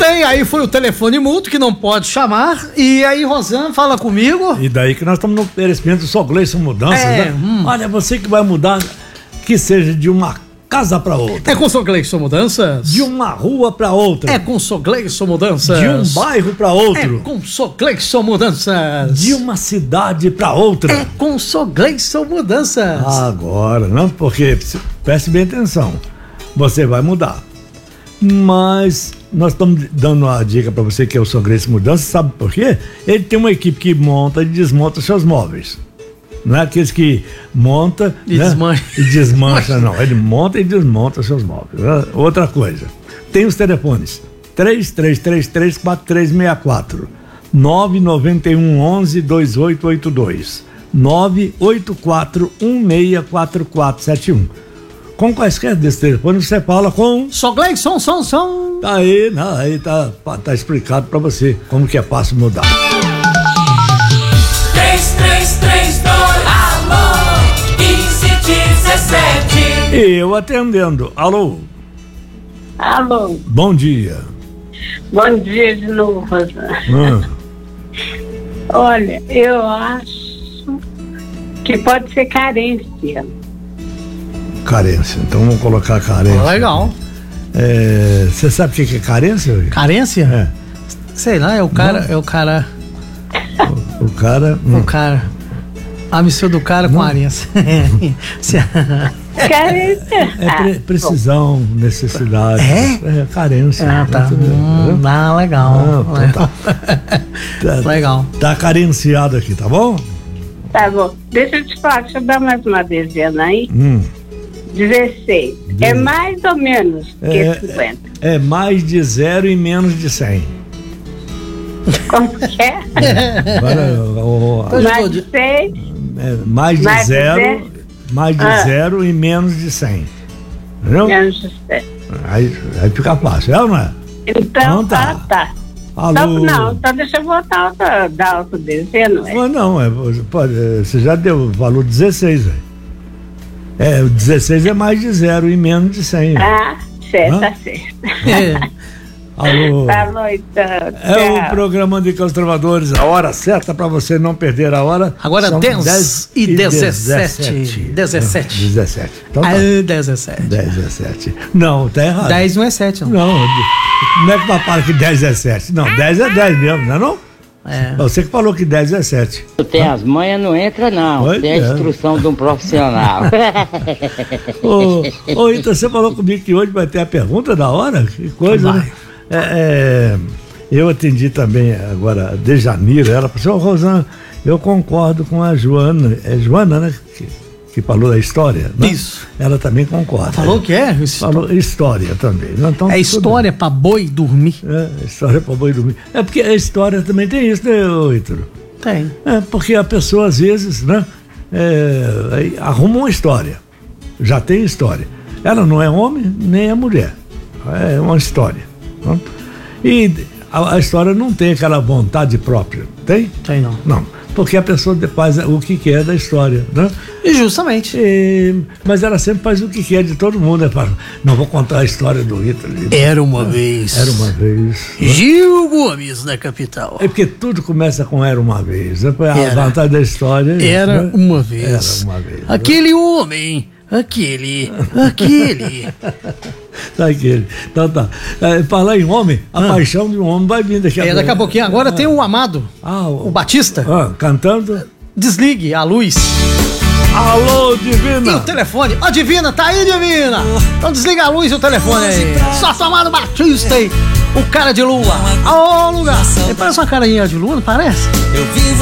bem, aí foi o telefone mútuo que não pode chamar. E aí, Rosana, fala comigo. E daí que nós estamos no oferecimento do Só Gleison Mudanças, né? Olha, você que vai mudar, que seja de uma casa pra outra. É com Só Gleison Mudanças? De uma rua pra outra. É com Só Gleison Mudanças? De um bairro pra outro. É com Só Gleison Mudanças? De uma cidade pra outra. É com Só Gleison Mudanças? Agora, não? Porque, preste bem atenção, você vai mudar. Mas nós estamos dando uma dica pra você que é o Só Gleison Mudanças, sabe por quê? Ele tem uma equipe que monta e desmonta seus móveis. Não é aqueles que monta e, né? Desmancha, não. Ele monta e desmonta seus móveis. Outra coisa, tem os telefones 3333-4364, 991-11-2882, 984-164471. Com quaisquer desses telefones você fala com Só Gleison, Aí tá explicado pra você como que é fácil mudar. 3332 alô 1517. Eu atendendo. Alô? Alô? Bom dia. Bom dia de novo, Rosana. Olha, eu acho que pode ser carência. Carência, então vamos colocar carência. Legal. Você sabe o que é carência? Carência? Sei lá, o cara. A missão do cara com carência. Carência. Precisão, necessidade. Carência. Tá. Legal. Legal. Tá carenciado aqui, tá bom? Tá bom. Deixa eu te falar, deixa eu dar mais uma dezena aí. 16. É mais ou menos que 50? É mais de 0 e menos de 100. Como que é? Mais de 100? Mais de 0 e menos de 100. Entendeu? Menos de 100. Aí fica fácil, é ou não é? Então tá. Alô? Então deixa eu voltar da outra dezena. Você já deu o valor 16, velho. O 16 é mais de 0 e menos de 100. Certo, tá certo. Alô? Alô, então. É o programa de Trovadores, a hora certa pra você não perder a hora. Agora 10 e 17. 17. Então tá. 17. Não, tá errado. 10 não é 7, não. Não é que papai que 10 é 7. Não, 10 é 10 mesmo, não é não? Você que falou que 10 é 7. Tem as manhas, não entra não. Tem a instrução de um profissional. Então você falou comigo que hoje vai ter a pergunta da hora? Que coisa, né? Eu atendi também agora de Janeiro. Ela falou assim: Rosana, eu concordo com a Joana. É Joana, né? Que falou da história, né? Isso. Ela também concorda. Falou que é? Falou história também. Então, história pra boi dormir. História pra boi dormir. Porque a história também tem isso, né, Ítalo? Tem. Porque a pessoa às vezes, né, arruma uma história. Já tem história. Ela não é homem, nem é mulher. É uma história. Né? E a história não tem aquela vontade própria. Tem? Tem não. Não. Porque a pessoa faz o que quer da história, né? E justamente. Mas ela sempre faz o que quer de todo mundo, né? Não vou contar a história do Ítalo. Era uma vez. Né? Gil Gomes, na capital. Porque tudo começa com era uma vez. A vontade da história. Era, né? uma vez. Era uma vez. Aquele homem. Aquele. Então tá. Falar em homem, a paixão de um homem vai vir daqui a pouco. Daqui a pouquinho. Agora tem o Amado. O Batista. Cantando. Desligue a luz. Alô, Divina. E o telefone? Divina, tá aí, Divina. Então desliga a luz e o telefone aí. Só Amado Batista aí. O cara de lua. Lugar. Ele parece uma carinha de lua, não parece?